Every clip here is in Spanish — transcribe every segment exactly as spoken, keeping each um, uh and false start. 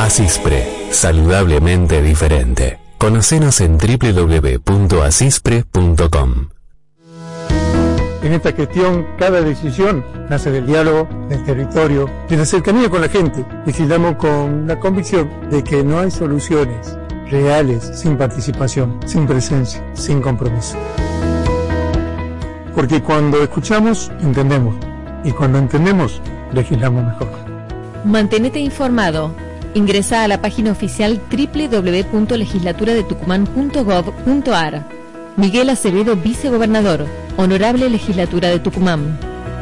Asispre, saludablemente diferente. Conocenos en doble u doble u doble u punto asispre punto com. En esta gestión, cada decisión nace del diálogo, del territorio, de la cercanía con la gente. Legislamos con la convicción de que no hay soluciones reales sin participación, sin presencia, sin compromiso. Porque cuando escuchamos, entendemos. Y cuando entendemos, legislamos mejor. Mantenete informado. Ingresa a la página oficial doble u doble u doble u punto legislatura de tucumán punto gov punto ar. Miguel Acevedo, vicegobernador. Honorable Legislatura de Tucumán.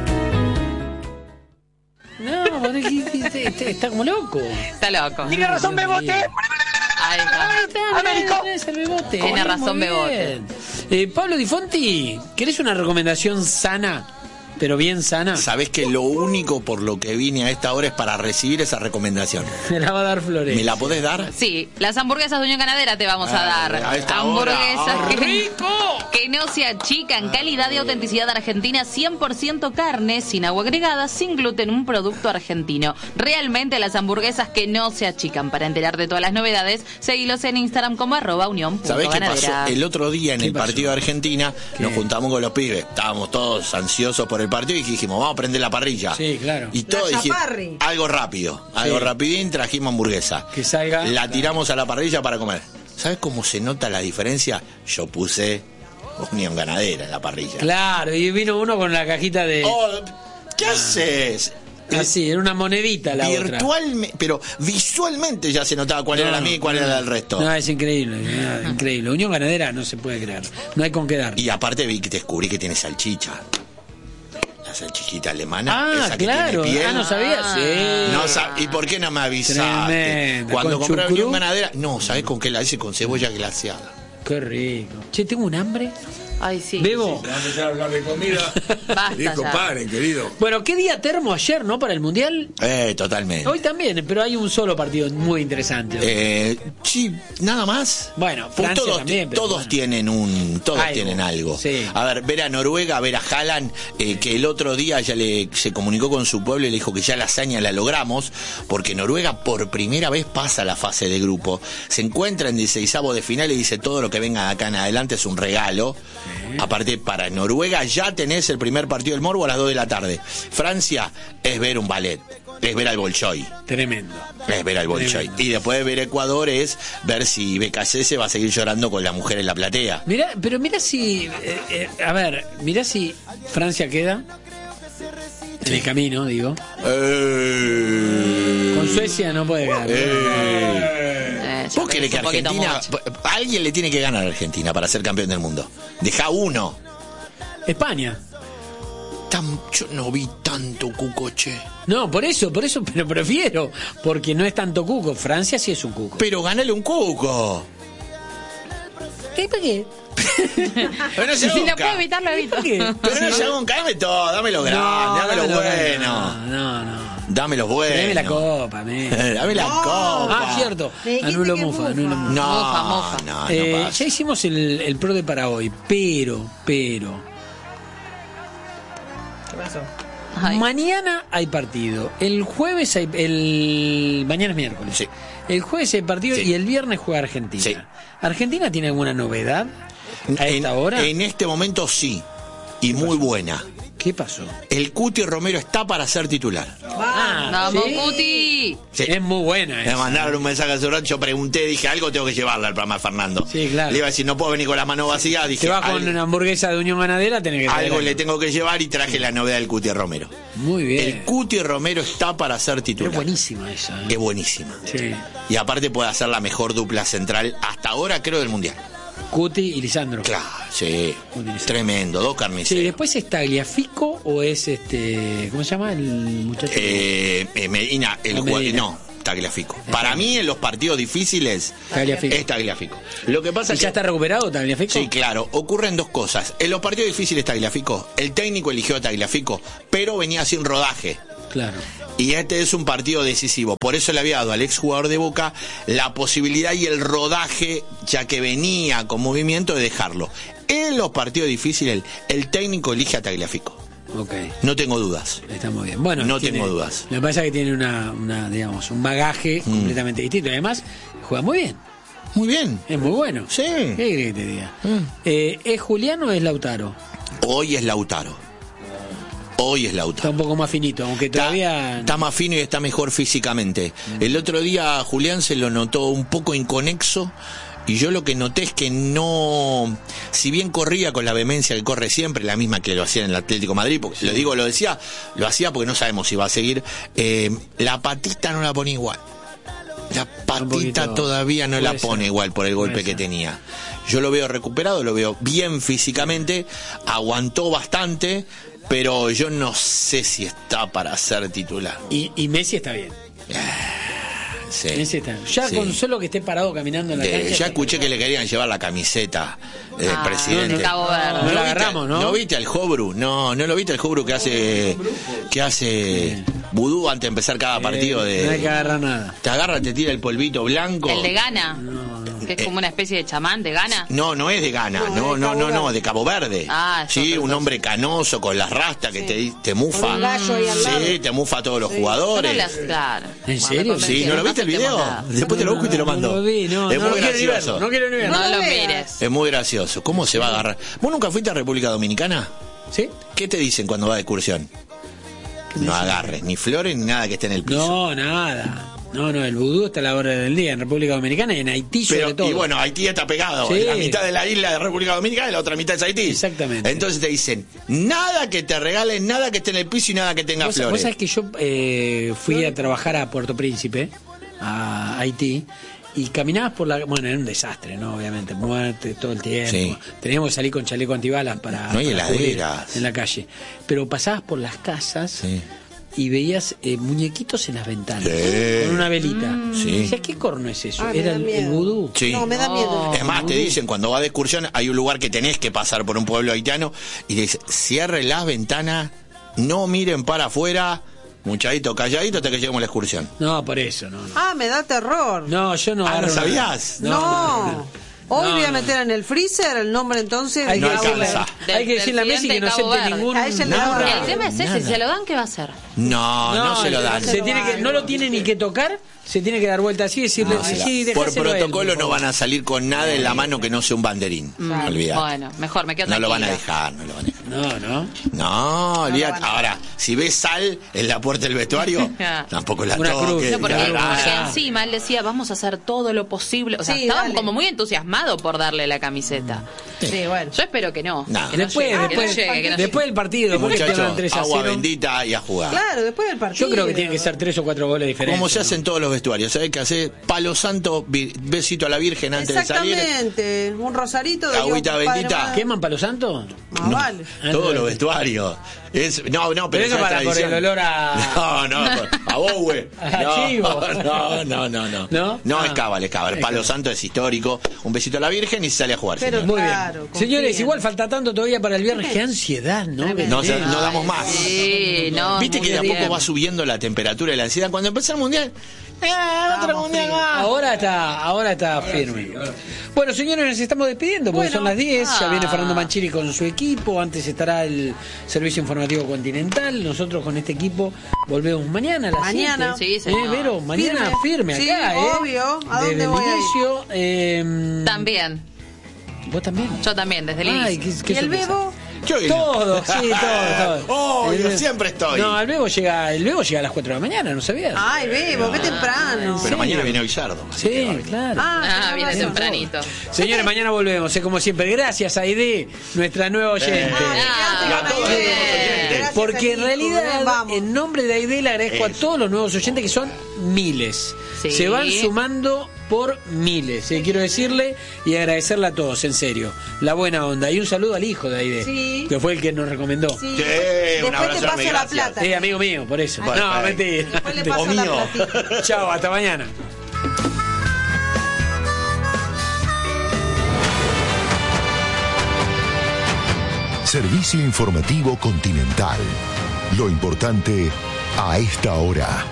No, este está como loco. Está loco. Tiene razón Bebote. Ahí está. Américo. Tiene razón Bebote. Eh, Pablo Di Fonti, ¿querés una recomendación sana? Pero bien sana. Sabés que lo único por lo que vine a esta hora es para recibir esa recomendación. Me la va a dar Flores. ¿Me la podés dar? Sí, las hamburguesas de Unión Ganadera te vamos a dar. A esta hamburguesas hora. que, ¡Rico! que no se achican. Calidad y autenticidad argentina, cien por ciento carne, sin agua agregada, sin gluten, un producto argentino. Realmente las hamburguesas que no se achican. Para enterarte de todas las novedades, seguilos en Instagram como arroba unión punto ¿Sabés qué ganadera. pasó? El otro día en el pasó? partido de Argentina ¿Qué? nos juntamos con los pibes. Estábamos todos ansiosos por el partido y dijimos, vamos a prender la parrilla. Sí, claro. Y todos La dijimos, chaparri. algo rápido, algo Sí. rapidín, trajimos hamburguesa. Que salga. La tiramos a la parrilla para comer. ¿Sabes cómo se nota la diferencia? Yo puse Unión Ganadera en la parrilla. Claro, y vino uno con la cajita de... Oh, ¿qué haces? Así, era una monedita la otra. Virtualmente, pero visualmente ya se notaba cuál No, era la mía y cuál no, era la del resto. No, es increíble, no, increíble. Unión Ganadera no se puede creer. No hay con qué dar. Y aparte vi que descubrí que tiene salchicha. La salchichita alemana. Ah, esa que claro. tiene piel. Ah, no sabía. Ah. Sí. No sab- ¿Y por qué no me avisaste? Tremenda. Cuando ¿Con compré chucrú? Unión Ganadera, no, ¿sabés con qué la hice? Con cebolla glaseada. Qué rico. Che, tengo un hambre. Ay, sí. Bebo. Vamos a empezar a hablar de comida. Basta Dijo, ya. paren, querido. Bueno, ¿qué día termo ayer, no? Para el Mundial. Eh, totalmente. Hoy también, pero hay un solo partido muy interesante. Eh, sí, nada más. Bueno, Pues Francia todos, también, pero todos bueno. tienen un, todos Algo, tienen algo. sí. A ver, ver a Noruega, ver a Haaland, eh, que el otro día ya le se comunicó con su pueblo y le dijo que ya la hazaña la logramos, porque Noruega por primera vez pasa la fase de grupo, se encuentra en dieciseisavos de final y dice todo lo que venga de acá en adelante es un regalo. Sí. Aparte, para Noruega ya tenés el primer partido del Morbo a las dos de la tarde. Francia es ver un ballet, es ver al Bolshoi. Tremendo. Es ver al Bolshoi. Y después de ver Ecuador es ver si B K C se va a seguir llorando con la mujer en la platea. Mira, pero mira si, eh, eh, a ver, mira si Francia queda en Sí. el camino, digo. Eh, Con Suecia no puede quedar. eh. Eh, yo ¿Vos creo querés que un poquito Argentina, mucho. a alguien le tiene que ganar a Argentina para ser campeón del mundo? Deja uno. España. Tan, yo no vi tanto cucoche. No, por eso, por eso, pero prefiero, porque no es tanto cuco. Francia sí es un cuco. Pero ganale un cuco. ¿Qué? ¿Para qué? Pero no se Si lo busca. puedo evitar, lo evito. ¿Por qué? Pero no se busca, dame todo, dame lo grande, dame lo dámelo, bueno. No, no, no. Dame los buenos. Dame la copa, me. Dame la copa. Ah, cierto. Me dijiste Anulo que mufa, mufa. anulo mufa. No, Mofa, mofa. no, no Eh, pasa. ya hicimos el, el pro de para hoy, pero, pero, ¿Qué pasó? Ay. mañana hay partido, el jueves hay, el mañana es miércoles, Sí. el jueves hay partido Sí. y el viernes juega Argentina. Sí. ¿Argentina tiene alguna novedad a en, esta hora? En este momento sí, y muy buena. ¿Qué pasó? El Cuti Romero está para ser titular. Ah, ¡Vamos, ¿sí? Cuti! Sí. Es muy buena Me esa. mandaron un mensaje hace un rato, yo pregunté, dije, algo tengo que llevarle al programa de Fernando. Sí, claro. Le iba a decir, no puedo venir con las manos vacías, dije, Te vas con algo, una hamburguesa de Unión Ganadera, tenés que traer algo le tengo que llevar y traje la novedad del Cuti Romero. Muy bien. El Cuti Romero está para ser titular. Es buenísima esa. ¿eh? Es buenísima. Sí. Y aparte puede hacer la mejor dupla central hasta ahora, creo, del Mundial. Cuti y Lisandro. Claro, sí. Cuti y Lisandro. Tremendo, dos Sí, carniceros. después es Tagliafico o es este. ¿Cómo se llama el muchacho? Eh, eh, Medina, el No, jugador. Medina. No, Tagliafico. Para mí, en los partidos difíciles, Tagliafico. es Tagliafico. Lo que pasa ¿Y es ya que. está recuperado Tagliafico? Sí, claro, ocurren dos cosas. En los partidos difíciles Tagliafico, el técnico eligió a Tagliafico, pero venía sin rodaje. Claro. Y este es un partido decisivo. Por eso le había dado al exjugador de Boca la posibilidad y el rodaje, ya que venía con movimiento, de dejarlo. En los partidos difíciles, el técnico elige a Tagliafico. Ok. No tengo dudas. Está muy bien. Bueno, No tiene- tengo dudas. Lo que pasa es que tiene una, una digamos, un bagaje Mm. completamente distinto. Además, juega muy bien. Muy bien. Es muy bueno. Sí. ¿Qué querés que te diga? Mm. Eh, ¿Es Julián o es Lautaro? Hoy es Lautaro. Hoy es Está Lautaro. un poco más finito, aunque Está, todavía... está más fino y está mejor físicamente. El otro día a Julián se lo notó un poco inconexo y yo lo que noté es que no, si bien corría con la vehemencia que corre siempre, la misma que lo hacía en el Atlético de Madrid, porque lo digo, lo decía, lo hacía porque no sabemos si va a seguir, eh, la patita no la pone igual. La patita poquito, todavía no la puede pone ser, igual por el golpe puede que ser. tenía. Yo lo veo recuperado, lo veo bien físicamente, aguantó bastante, pero yo no sé si está para ser titular. Y, y Messi está bien. Sí. Messi está bien. Ya Sí. con solo que esté parado caminando en la De- cancha... ya está escuché que le querían llevar la camiseta del Ah, presidente. de Cabo Verde. No la viste- agarramos, ¿no? ¿No viste al Jobru? No, no lo viste al Jobru que hace que hace vudú antes de empezar cada partido Eh, No hay que de agarrar nada. te agarra, te tira el polvito blanco. El de Ghana, que es como una especie de chamán de Ghana. No, no es de Ghana, no, no, no, no, de Cabo Verde. Ah, es sí, otra un cosa. hombre canoso con las rastas que te, te mufa. Con un gallo ahí al lado. Sí, te mufa a todos los Yo jugadores. no las- claro. ¿En Bueno, serio? me Sí, convencí, ¿no lo viste el aceptemos video? nada. Después te lo busco y te lo mando. No lo vi, no, es no muy lo quiero ni gracioso. verlo, no quiero ni verlo. No No lo lo veas. mires. Es muy gracioso. ¿Cómo se va a agarrar? ¿Vos nunca fuiste a República Dominicana? ¿Sí? ¿Qué te dicen cuando vas de excursión? No agarres ni flores ni nada que esté en el piso. No, nada. No, no, el vudú está a la hora del día en República Dominicana y en Haití sobre Pero, todo. y bueno, Haití está pegado. Sí. La mitad de la isla de República Dominicana y la otra mitad es Haití. Exactamente. Entonces te dicen, nada que te regalen, nada que esté en el piso y nada que tenga ¿Vos, flores. vos sabés que yo eh, fui a trabajar a Puerto Príncipe, a Haití, y caminabas por la... Bueno, era un desastre, ¿no? Obviamente, muerte todo el tiempo. Sí. Teníamos que salir con chaleco antibalas para... No hay para cubrir heladeras. en la calle. Pero pasabas por las casas... Sí. Y veías eh, muñequitos en las ventanas Sí. con una velita. Sí. Y decías, ¿qué corno es eso? Ay, me Era da el, miedo. el vudú. Sí. No, me da miedo. Es más, te dicen, cuando vas de excursión, hay un lugar que tenés que pasar por un pueblo haitiano y te dicen, cierre las ventanas, no miren para afuera, muchachito, calladito hasta que lleguemos a la excursión. No, por eso, no. No, Ah, me da terror. no yo no Ah, ¿no agarro nada. sabías? No. No, no, no. Hoy No, voy a no. meter en el freezer el nombre entonces. Hay No de que, Cabo alcanza. Verde. Del- hay que decirle a del Messi que no presidente de acepte Cabo ningún... Verde. A ella le Nada. daba- El tema es ese, Nada. si se lo dan, ¿qué va a hacer? No, no, se lo dan. Se tiene que, no lo tiene ni que tocar, se tiene que dar vuelta así y decirle, No, sí, se la- sí, por dejáselo a él, protocolo por no favor. van a salir con nada en la mano que no sea un banderín. Olvídate. Bueno, mejor, me quedo No lo van a tranquila. dejar, no lo van a dejar. No, no. No, olvídate. van a- Ahora, si ves sal en la puerta del vestuario, Ah. tampoco la Una toques. cruz. No, porque, Claro. porque Ah. encima él decía, vamos a hacer todo lo posible. O sea, Sí, estaba dale. como muy entusiasmado por darle la camiseta. Sí, bueno. Yo espero que no. Nada. Que no Después, llegue, que no después, llegue, que no después del partido, porque Muchachos, quedan tres a agua cero. bendita y a jugar. Claro, después del partido. Yo creo que tienen que ser tres o cuatro goles diferentes. Como se ¿no? hace en todos los vestuarios, ¿sabes qué hace? Palo santo, vi- besito a la Virgen antes de salir. Exactamente. Un rosarito de Agüita Dios, Padre, bendita. Madre. ¿Queman palo santo? Más vale. Todos los vestuarios. Es, no, no, pero, Pero eso ya es para por tradición. el olor a... No, no, a Bowie. A No, chivo. no, no, no, no. ¿No? No, Ah. es cábal, es cábal. Es Palo cábal. santo es histórico. Un besito a la Virgen y se sale a jugar. Pero- señor. Muy Claro, bien. confíen. Señores, igual falta tanto todavía para el viernes. Qué ansiedad, ¿no? Tremendo. No, se- no damos más. Sí, no. Viste que de a muy poco bien. va subiendo la temperatura y la ansiedad. Cuando empezó el mundial, ¡eh, otro Vamos, mundial frío. más! Ahora está, ahora está firme. Bueno, señores, nos estamos despidiendo porque Bueno. son las diez. Ya Ah. viene Fernando Manchiri con su equipo. Antes estará el Servicio Informativo Continental. Nosotros con este equipo volvemos mañana a las Mañana. siete. Sí, señor. ¿Eh, Vero? Mañana firme, Firme. Sí, acá, ¿eh? obvio. ¿A Desde dónde el voy a ir? inicio. eh, También. ¿Vos también? Yo también, desde el Ay, inicio. qué- qué ¿Y el sorpresa. Bebo? Yo iré. Todo, sí, todo, todo. Obvio, El- siempre estoy. No, el Bebo llega, el Bebo llega a las cuatro de la mañana, ¿no sabías? Ay, Bebo, qué temprano. Pero mañana viene Guillardo. así que va sí, bien. claro. Ah, Ah, tenés viene razón. tempranito. Señores, mañana volvemos, eh, como siempre. Gracias a Aide, nuestra nueva oyente. Ah, Y a todos los bien. nuevos oyentes. Gracias, Porque en Nico, realidad, vamos. en nombre de Aide, le agradezco Eso. a todos los nuevos oyentes que son miles. Sí. Se van sumando por miles. eh, quiero decirle y agradecerle a todos, en serio. La buena onda. Y un saludo al hijo de Aide, Sí. que fue el que nos recomendó. Sí. Sí, un Después abrazo te paso enorme, la gracias. plata. Sí, amigo mío, por eso. Bueno, no, está bien. mentira. Después le O paso la mío. platita. Chao, hasta mañana. Servicio Informativo Continental. Lo importante a esta hora.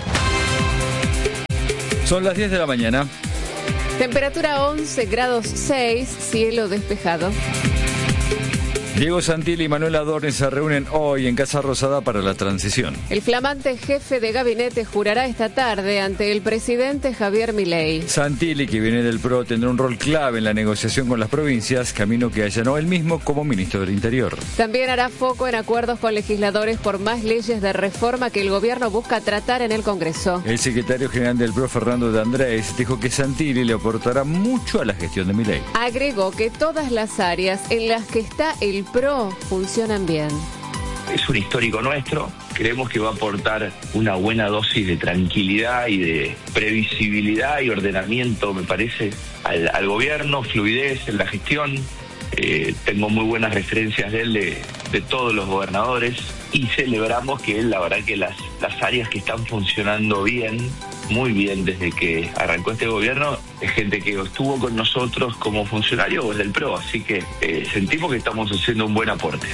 Son las diez de la mañana. Temperatura once grados seis, cielo despejado. Diego Santilli y Manuel Adorni se reúnen hoy en Casa Rosada para la transición. El flamante jefe de gabinete jurará esta tarde ante el presidente Javier Milei. Santilli, que viene del P R O, tendrá un rol clave en la negociación con las provincias, camino que allanó él mismo como ministro del Interior. También hará foco en acuerdos con legisladores por más leyes de reforma que el gobierno busca tratar en el Congreso. El secretario general del P R O, Fernando de Andrés, dijo que Santilli le aportará mucho a la gestión de Milei. Agregó que todas las áreas en las que está el P R O funcionan bien. Es un histórico nuestro, creemos que va a aportar una buena dosis de tranquilidad y de previsibilidad y ordenamiento, me parece, al, al gobierno, fluidez en la gestión. Eh, tengo muy buenas referencias de él, de, de todos los gobernadores, y celebramos que él, la verdad que las, las áreas que están funcionando bien, muy bien desde que arrancó este gobierno, es gente que estuvo con nosotros como funcionario o del P R O, así que eh, sentimos que estamos haciendo un buen aporte.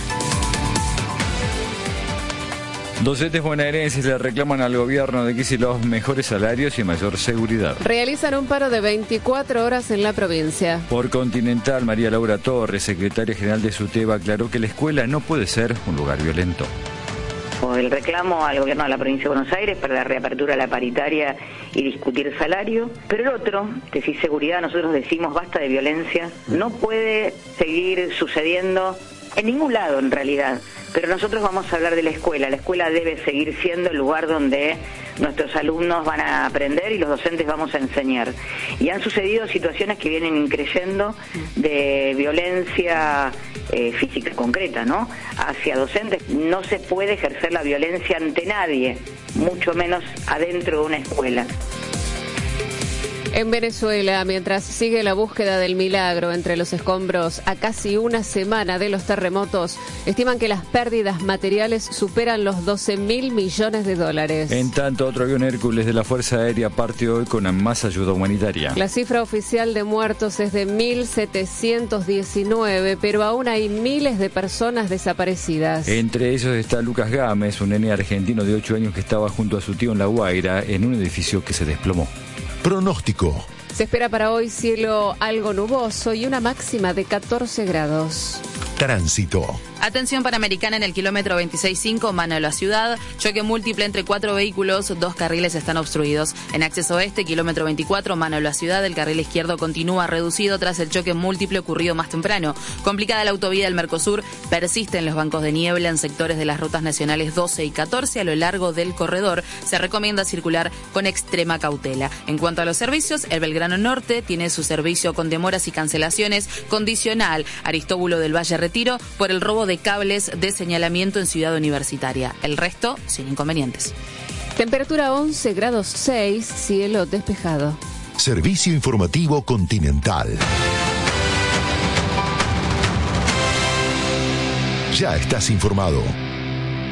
Docentes bonaerenses le reclaman al gobierno de Kicillof mejores salarios y mayor seguridad. Realizan un paro de veinticuatro horas en la provincia. Por Continental, María Laura Torres, secretaria general de SUTEBA, aclaró que la escuela no puede ser un lugar violento. El reclamo al gobierno de la provincia de Buenos Aires para la reapertura de la paritaria y discutir salario. Pero el otro, que si seguridad, nosotros decimos basta de violencia, no puede seguir sucediendo en ningún lado en realidad. Pero nosotros vamos a hablar de la escuela. La escuela debe seguir siendo el lugar donde nuestros alumnos van a aprender y los docentes vamos a enseñar. Y han sucedido situaciones que vienen increyendo de violencia eh, física concreta, ¿no? Hacia docentes. No se puede ejercer la violencia ante nadie, mucho menos adentro de una escuela. En Venezuela, mientras sigue la búsqueda del milagro entre los escombros a casi una semana de los terremotos, estiman que las pérdidas materiales superan los doce mil millones de dólares. En tanto, otro avión Hércules de la Fuerza Aérea parte hoy con más ayuda humanitaria. La cifra oficial de muertos es de mil setecientos diecinueve, pero aún hay miles de personas desaparecidas. Entre ellos está Lucas Gámez, un nene argentino de ocho años que estaba junto a su tío en La Guaira en un edificio que se desplomó. Pronóstico. Se espera para hoy cielo algo nuboso y una máxima de catorce grados. Tránsito. Atención Panamericana en el kilómetro veintiséis punto cinco, mano a la ciudad. Choque múltiple entre cuatro vehículos, dos carriles están obstruidos. En acceso oeste, kilómetro veinticuatro, mano a la ciudad. El carril izquierdo continúa reducido tras el choque múltiple ocurrido más temprano. Complicada la autovía del Mercosur, persisten los bancos de niebla en sectores de las rutas nacionales doce y catorce a lo largo del corredor. Se recomienda circular con extrema cautela. En cuanto a los servicios, el Belgrano Norte tiene su servicio con demoras y cancelaciones condicional. Aristóbulo del Valle Retiro por el robo de cables de señalamiento en Ciudad Universitaria. El resto sin inconvenientes. Temperatura once grados seis, cielo despejado. Servicio informativo Continental. Ya estás informado.